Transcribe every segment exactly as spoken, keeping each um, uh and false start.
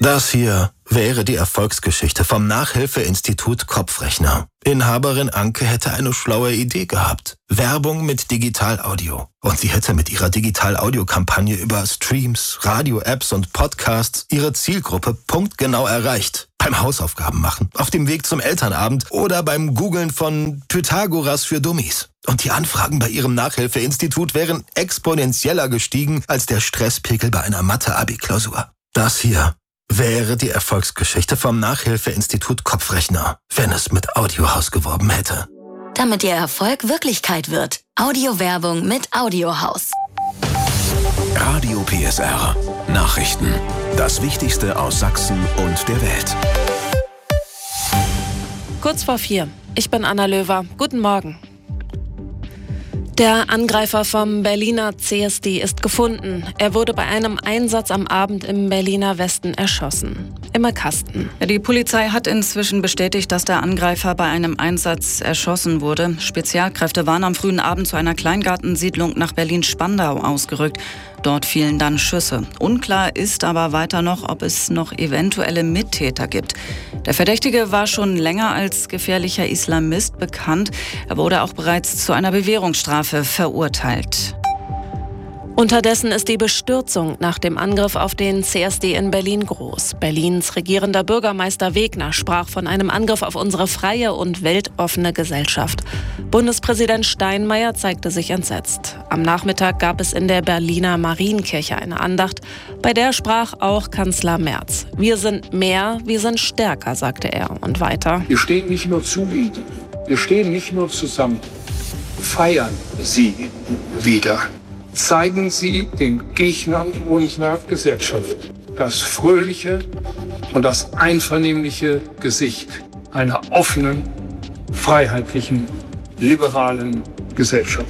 Das hier wäre die Erfolgsgeschichte vom Nachhilfeinstitut Kopfrechner. Inhaberin Anke hätte eine schlaue Idee gehabt. Werbung mit Digital-Audio. Und sie hätte mit ihrer Digital-Audio-Kampagne über Streams, Radio-Apps und Podcasts ihre Zielgruppe punktgenau erreicht. Beim Hausaufgaben machen, auf dem Weg zum Elternabend oder beim Googlen von Pythagoras für Dummies. Und die Anfragen bei ihrem Nachhilfeinstitut wären exponentieller gestiegen als der Stresspegel bei einer Mathe-Abi-Klausur. Das hier wäre die Erfolgsgeschichte vom Nachhilfeinstitut Kopfrechner, wenn es mit Audiohaus geworben hätte. Damit Ihr Erfolg Wirklichkeit wird. Audiowerbung mit Audiohaus. Radio P S R. Nachrichten. Das Wichtigste aus Sachsen und der Welt. Kurz vor vier. Ich bin Anna Löwer. Guten Morgen. Der Angreifer vom Berliner C S D ist gefunden. Er wurde bei einem Einsatz am Abend im Berliner Westen erschossen. Imme Kasten. Die Polizei hat inzwischen bestätigt, dass der Angreifer bei einem Einsatz erschossen wurde. Spezialkräfte waren am frühen Abend zu einer Kleingartensiedlung nach Berlin-Spandau ausgerückt. Dort fielen dann Schüsse. Unklar ist aber weiter noch, ob es noch eventuelle Mittäter gibt. Der Verdächtige war schon länger als gefährlicher Islamist bekannt. Er wurde auch bereits zu einer Bewährungsstrafe verurteilt. Unterdessen ist die Bestürzung nach dem Angriff auf den C S D in Berlin groß. Berlins regierender Bürgermeister Wegner sprach von einem Angriff auf unsere freie und weltoffene Gesellschaft. Bundespräsident Steinmeier zeigte sich entsetzt. Am Nachmittag gab es in der Berliner Marienkirche eine Andacht, bei der sprach auch Kanzler Merz. Wir sind mehr, wir sind stärker, sagte er. Und weiter. Wir stehen nicht nur zu Ihnen, wir stehen nicht nur zusammen. Feiern Sie wieder. Zeigen Sie den Gegnern unserer Gesellschaft das fröhliche und das einvernehmliche Gesicht einer offenen, freiheitlichen, liberalen Gesellschaft.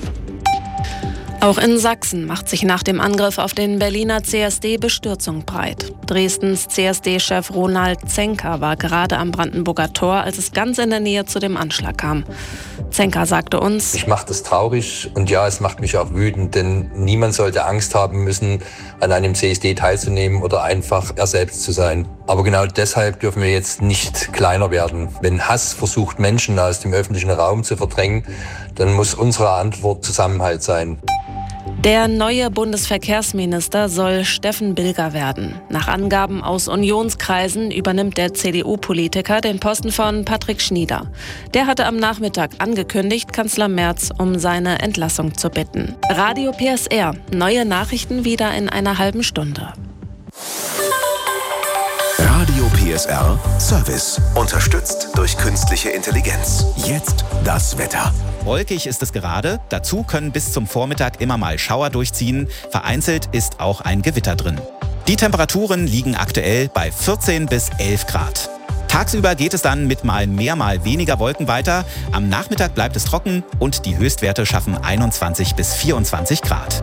Auch in Sachsen macht sich nach dem Angriff auf den Berliner C S D Bestürzung breit. Dresdens C S D-Chef Ronald Zenker war gerade am Brandenburger Tor, als es ganz in der Nähe zu dem Anschlag kam. Zenker sagte uns: Ich mache das traurig und ja, es macht mich auch wütend, denn niemand sollte Angst haben müssen, an einem C S D teilzunehmen oder einfach er selbst zu sein. Aber genau deshalb dürfen wir jetzt nicht kleiner werden. Wenn Hass versucht, Menschen aus dem öffentlichen Raum zu verdrängen, dann muss unsere Antwort Zusammenhalt sein. Der neue Bundesverkehrsminister soll Steffen Bilger werden. Nach Angaben aus Unionskreisen übernimmt der C D U-Politiker den Posten von Patrick Schnieder. Der hatte am Nachmittag angekündigt, Kanzler Merz um seine Entlassung zu bitten. Radio P S R. Neue Nachrichten wieder in einer halben Stunde. Radio P S R Service. Unterstützt durch künstliche Intelligenz. Jetzt das Wetter. Wolkig ist es gerade. Dazu können bis zum Vormittag immer mal Schauer durchziehen. Vereinzelt ist auch ein Gewitter drin. Die Temperaturen liegen aktuell bei vierzehn bis elf Grad. Tagsüber geht es dann mit mal mehr, mal weniger Wolken weiter. Am Nachmittag bleibt es trocken und die Höchstwerte schaffen einundzwanzig bis vierundzwanzig Grad.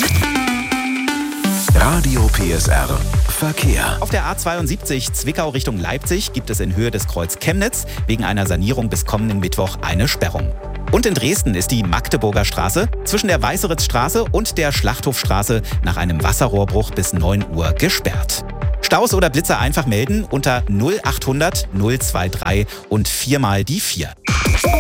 Radio P S R Verkehr. Auf der A zweiundsiebzig Zwickau Richtung Leipzig gibt es in Höhe des Kreuz Chemnitz wegen einer Sanierung bis kommenden Mittwoch eine Sperrung. Und in Dresden ist die Magdeburger Straße zwischen der Weißeritzstraße und der Schlachthofstraße nach einem Wasserrohrbruch bis neun Uhr gesperrt. Staus oder Blitzer einfach melden unter null achthundert null drei drei und viermal die vier.